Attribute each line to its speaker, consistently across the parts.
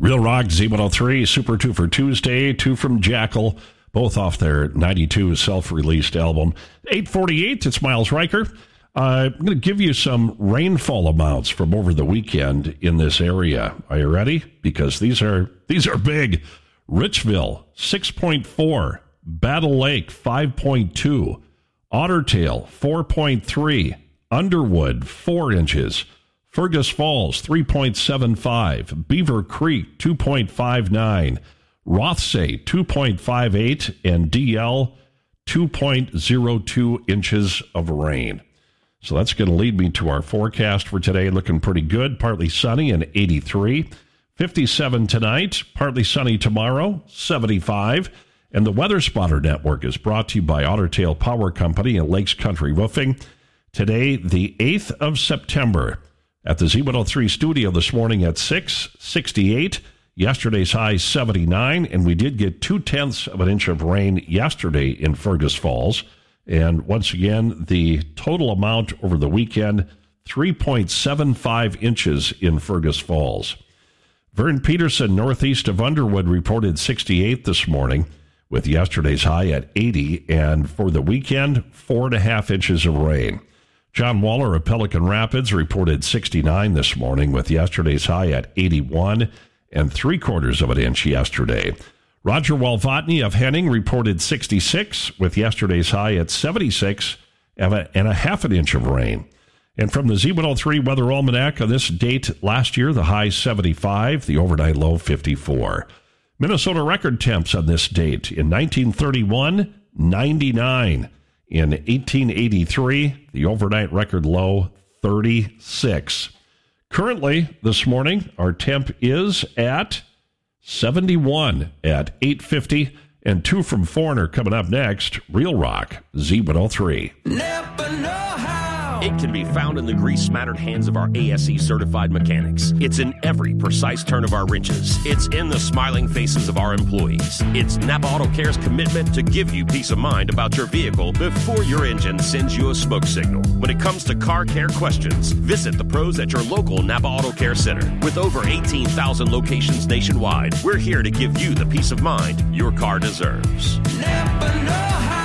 Speaker 1: Real Rock Z103, Super 2 for Tuesday, 2 from Jackal, both off their 92 self-released album. 8:48, it's Miles Riker. I'm going to give you some rainfall amounts from over the weekend in this area. Are you ready? Because these are big. Richville, 6.4. Battle Lake, 5.2. Ottertail, 4.3. Underwood, 4 inches. Fergus Falls, 3.75. Beaver Creek, 2.59. Rothsay, 2.58. And DL, 2.02 inches of rain. So that's going to lead me to our forecast for today. Looking pretty good. Partly sunny and 83. 57 tonight. Partly sunny tomorrow. 75. And the Weather Spotter Network is brought to you by Ottertail Power Company and Lakes Country Roofing. Today, the 8th of September. At the Z103 studio this morning at 6:68. Yesterday's high 79. And we did get 0.2 of an inch of rain yesterday in Fergus Falls. And once again, the total amount over the weekend, 3.75 inches in Fergus Falls. Vern Peterson, northeast of Underwood, reported 68 this morning, with yesterday's high at 80. And for the weekend, 4.5 inches of rain. John Waller of Pelican Rapids reported 69 this morning, with yesterday's high at 81 and 3/4 of an inch yesterday. Roger Walvotny of Henning reported 66, with yesterday's high at 76 and a half an inch of rain. And from the Z103 Weather Almanac, on this date last year, the high 75, the overnight low 54. Minnesota record temps on this date in 1931, 99. In 1883, the overnight record low 36. Currently, this morning, our temp is at 71 at 8:50, and 2 from Foreigner coming up next. Real Rock, Z103.
Speaker 2: Never know how.
Speaker 3: It can be found in the grease-smattered hands of our ASE-certified mechanics. It's in every precise turn of our wrenches. It's in the smiling faces of our employees. It's Napa Auto Care's commitment to give you peace of mind about your vehicle before your engine sends you a smoke signal. When it comes to car care questions, visit the pros at your local Napa Auto Care Center. With over 18,000 locations nationwide, we're here to give you the peace of mind your car deserves.
Speaker 2: Never know how.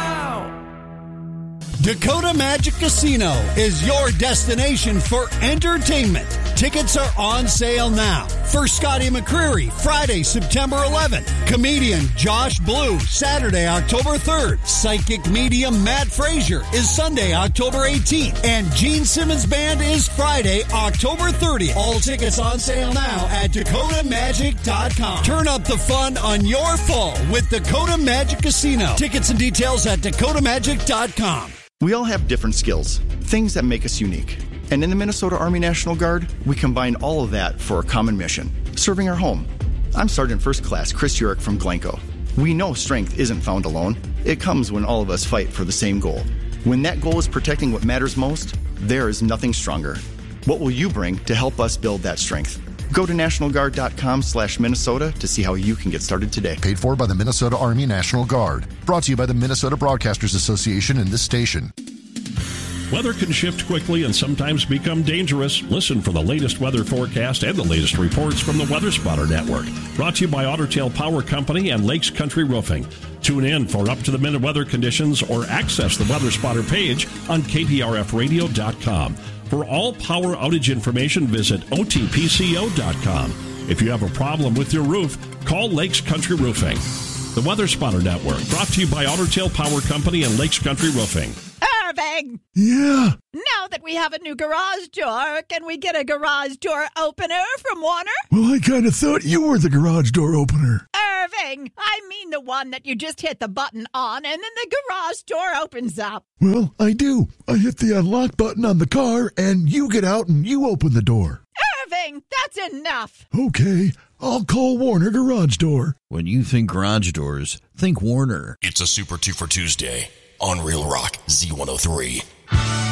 Speaker 4: Dakota Magic Casino is your destination for entertainment. Tickets are on sale now. For Scotty McCreery, Friday, September 11th. Comedian Josh Blue, Saturday, October 3rd. Psychic medium Matt Frazier is Sunday, October 18th. And Gene Simmons Band is Friday, October 30th. All tickets on sale now at DakotaMagic.com. Turn up the fun on your fall with Dakota Magic Casino. Tickets and details at DakotaMagic.com.
Speaker 5: We all have different skills, things that make us unique. And in the Minnesota Army National Guard, we combine all of that for a common mission, serving our home. I'm Sergeant First Class Chris Urich from Glencoe. We know strength isn't found alone. It comes when all of us fight for the same goal. When that goal is protecting what matters most, there is nothing stronger. What will you bring to help us build that strength? Go to nationalguard.com/Minnesota to see how you can get started today.
Speaker 6: Paid for by the Minnesota Army National Guard. Brought to you by the Minnesota Broadcasters Association and this station.
Speaker 1: Weather can shift quickly and sometimes become dangerous. Listen for the latest weather forecast and the latest reports from the Weather Spotter Network. Brought to you by Ottertail Power Company and Lakes Country Roofing. Tune in for up-to-the-minute weather conditions or access the Weather Spotter page on KPRFradio.com. For all power outage information, visit OTPCO.com. If you have a problem with your roof, call Lakes Country Roofing. The Weather Spotter Network, brought to you by Ottertail Power Company and Lakes Country Roofing.
Speaker 7: Irving!
Speaker 8: Yeah?
Speaker 7: Now that we have a new garage door, can we get a garage door opener from Warner?
Speaker 8: Well, I kind of thought you were the garage door opener.
Speaker 7: Irving! I mean the one that you just hit the button on and then the garage door opens up.
Speaker 8: Well, I do. I hit the unlock button on the car and you get out and you open the door.
Speaker 7: Irving, that's enough.
Speaker 8: Okay, I'll call Warner Garage Door.
Speaker 9: When you think garage doors, think Warner.
Speaker 10: It's a Super 2 for Tuesday on Real Rock Z103.